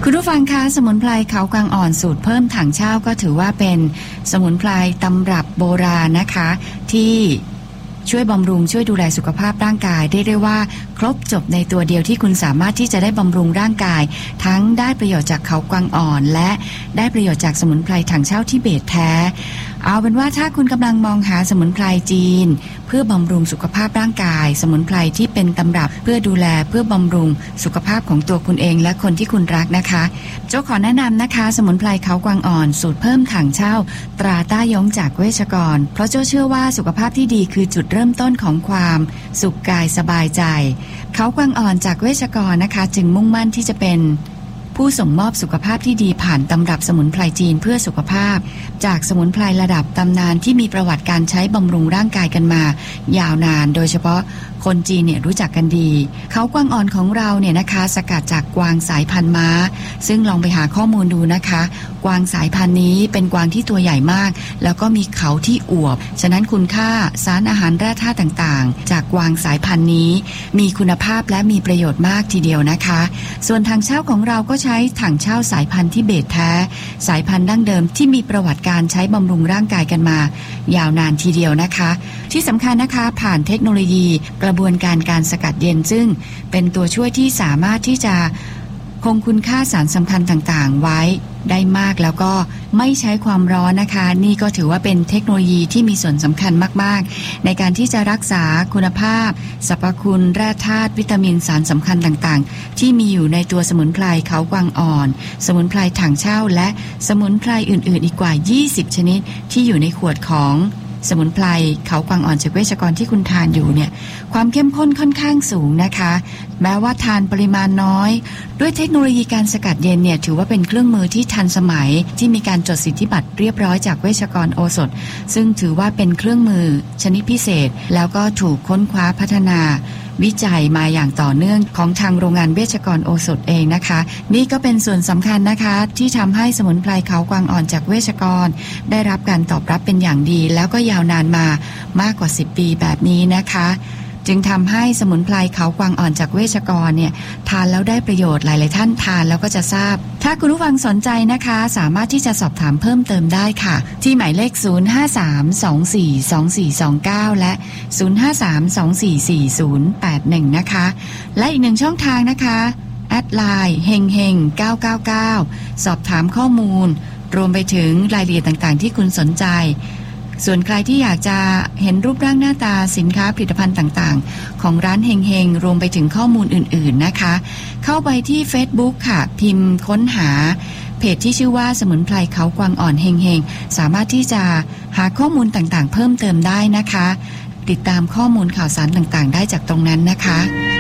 คุณผู้ฟังคะสมุนไพรเขากวางอ่อนสูตรเพิ่มถังเช่าก็ถือว่าเป็นสมุนไพรตำรับโบราณนะคะที่ช่วยบำรุงช่วยดูแลสุขภาพร่างกายได้เรียกว่าครบจบในตัวเดียวที่คุณสามารถที่จะได้บำรุงร่างกายทั้งได้ประโยชน์จากเขากวางอ่อนและได้ประโยชน์จากสมุนไพรถังเช่าทิเบตแท้เอาเป็นว่าถ้าคุณกำลังมองหาสมุนไพรจีนเพื่อบำรุงสุขภาพร่างกายสมุนไพรที่เป็นตำรับเพื่อดูแลเพื่อบำรุงสุขภาพของตัวคุณเองและคนที่คุณรักนะคะโจ้ขอแนะนำนะคะสมุนไพรเขากวางอ่อนสูตรเพิ่มถังเช่าตราต้ายงจากเวชกรเพราะโจ้เชื่อว่าสุขภาพที่ดีคือจุดเริ่มต้นของความสุขกายสบายใจเขากวางอ่อนจากเวชกรนะคะจึงมุ่งมั่นที่จะเป็นผู้ส่งมอบสุขภาพที่ดีผ่านตำรับสมุนไพรจีนเพื่อสุขภาพจากสมุนไพรระดับตำนานที่มีประวัติการใช้บำรุงร่างกายกันมายาวนานโดยเฉพาะคนจีนเนี่ยรู้จักกันดีเขากวางอ่อนของเราเนี่ยนะคะสกัดจากกวางสายพันธุ์ม้าซึ่งลองไปหาข้อมูลดูนะคะกวางสายพันธุ์นี้เป็นกวางที่ตัวใหญ่มากแล้วก็มีเขาที่อวบฉะนั้นคุณค่าสารอาหารแร่ธาตุต่างๆจากกวางสายพันธุ์นี้มีคุณภาพและมีประโยชน์มากทีเดียวนะคะส่วนถังเช่าของเราก็ใช้ถังเช่าสายพันธุ์ทิเบตแท้สายพันธุ์ดั้งเดิมที่มีประวัติการใช้บำรุงร่างกายกันมายาวนานทีเดียวนะคะที่สำคัญนะคะผ่านเทคโนโลยีกระบวนการสกัดเย็นซึ่งเป็นตัวช่วยที่สามารถที่จะคงคุณค่าสารสำคัญต่างๆไว้ได้มากแล้วก็ไม่ใช้ความร้อนนะคะนี่ก็ถือว่าเป็นเทคโนโลยีที่มีส่วนสำคัญมากๆในการที่จะรักษาคุณภาพสรรพคุณแร่ธาตุวิตามินสารสำคัญต่างๆที่มีอยู่ในตัวสมุนไพรเขากวางอ่อนสมุนไพรถังเช่าและสมุนไพรอื่นๆอีกกว่า20ชนิดที่อยู่ในขวดของสมุนไพรเขากวางอ่อนจากเวชกรที่คุณทานอยู่เนี่ยความเข้มข้นค่อนข้างสูงนะคะแม้ว่าทานปริมาณน้อยด้วยเทคโนโลยีการสกัดเย็นเนี่ยถือว่าเป็นเครื่องมือที่ทันสมัยที่มีการจดสิทธิบัตรเรียบร้อยจากเวชกรโอสถซึ่งถือว่าเป็นเครื่องมือชนิดพิเศษแล้วก็ถูกค้นคว้าพัฒนาวิจัยมาอย่างต่อเนื่องของทางโรงงานเวชกรโอสถเองนะคะนี่ก็เป็นส่วนสำคัญนะคะที่ทำให้สมุนไพรเขากวางอ่อนจากเวชกรได้รับการตอบรับเป็นอย่างดีแล้วก็ยาวนานมามากกว่า10ปีแบบนี้นะคะจึงทำให้สมุนไพรเขากวางอ่อนจากเวชกรเนี่ยทานแล้วได้ประโยชน์หลายๆท่านทานแล้วก็จะทราบถ้าคุณผู้ฟังสนใจนะคะสามารถที่จะสอบถามเพิ่มเติมได้ค่ะที่หมายเลข0532424429และ0532444081นะคะและอีกหนึ่งช่องทางนะคะแอดไลน์เฮงเฮง999สอบถามข้อมูลรวมไปถึงรายละเอียดต่างๆที่คุณสนใจส่วนใครที่อยากจะเห็นรูปร่างหน้าตาสินค้าผลิตภัณฑ์ต่างๆของร้านเฮงเฮงรวมไปถึงข้อมูลอื่นๆนะคะเข้าไปที่ Facebook ค่ะพิมพ์ค้นหาเพจที่ชื่อว่าสมุนไพรเขากวางอ่อนเฮงเฮงสามารถที่จะหาข้อมูลต่างๆเพิ่มเติมได้นะคะติดตามข้อมูลข่าวสารต่างๆได้จากตรงนั้นนะคะ